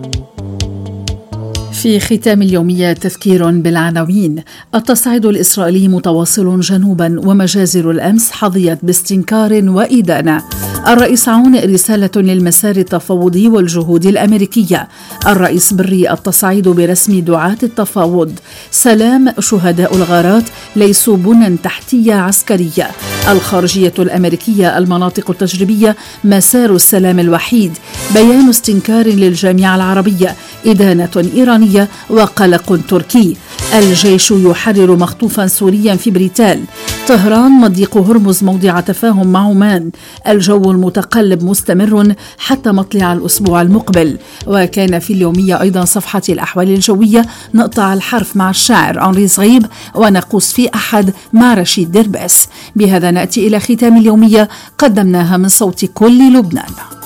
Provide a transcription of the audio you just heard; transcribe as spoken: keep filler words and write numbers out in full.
في ختام اليومية تذكير بالعناوين. التصعيد الإسرائيلي متواصل جنوبا، ومجازر الأمس حظيت باستنكار وإدانة. الرئيس عون رسالة للمسار التفاوضي والجهود الأمريكية. الرئيس بري التصعيد برسم دعاة التفاوض. سلام شهداء الغارات ليسوا بنى تحتية عسكرية. الخارجية الأمريكية المناطق التجريبية مسار السلام الوحيد. بيان استنكار للجامعة العربية. إدانة إيرانية وقلق تركي. الجيش يحرر مخطوفا سوريا في بريتال. طهران مضيق هرمز موضع تفاهم مع عمان. الجو المتقلب مستمر حتى مطلع الأسبوع المقبل. وكان في اليومية أيضا صفحة الأحوال الجوية نقطع الحرف مع الشاعر أنري صغيب، ونقص في أحد مع رشيد دربس. بهذا نأتي إلى ختام اليومية قدمناها من صوت كل لبنان.